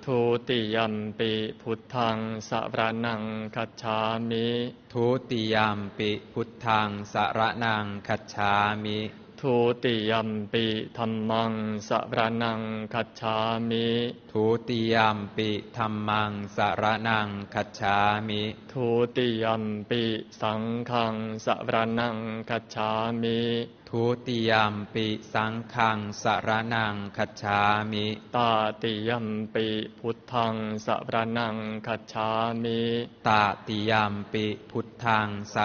ทุติยัมปิพุทธังสรณังคัจฉามิทุติยัมปิพุทธังสรณังคัจฉามิทุติยัมปิธัมมังสรณังคัจฉามิทุติยัมปิธัมมังสรณังคัจฉามิทุติยัมปิสังฆังสรณังคัจฉามิทุติยัมปิสังฆังสรณังคัจฉามิตาติยัมปิพุทธังสรณังคัจฉามิตติยัมปิพุทธังส